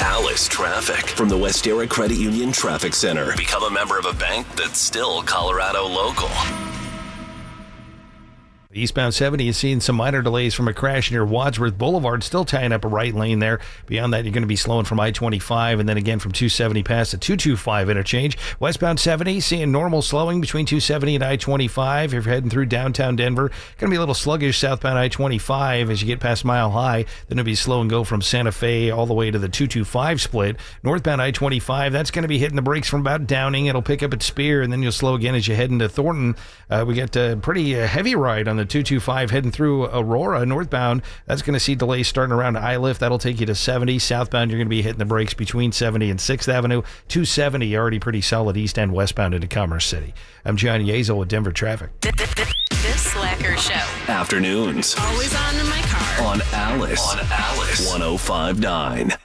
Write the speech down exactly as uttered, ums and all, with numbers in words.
Alice Traffic from the Westera Credit Union Traffic Center. Become a member of a bank that's still Colorado local. Eastbound seventy is seeing some minor delays from a crash near Wadsworth Boulevard, still tying up a right lane there. Beyond that, you're going to be slowing from I twenty-five and then again from two seventy past the two twenty-five interchange. Westbound seventy, seeing normal slowing between two seventy and I twenty-five. If you're heading through downtown Denver, going to be a little sluggish southbound I twenty-five as you get past Mile High. Then it'll be slow and go from Santa Fe all the way to the two twenty-five split. Northbound I twenty-five, that's going to be hitting the brakes from about Downing. It'll pick up at Spear, and then you'll slow again as you head into Thornton. Uh, we got a pretty uh, heavy ride on the two twenty-five heading through Aurora northbound. That's going to see delays starting around I-Lift. That'll take you to seventy. Southbound, you're going to be hitting the brakes between seventy and sixth Avenue. two seventy already pretty solid east and westbound into Commerce City. I'm John Yezel with Denver Traffic. This Slacker Show. Afternoons. Always on in my car. On Alice. On Alice. one oh five point nine.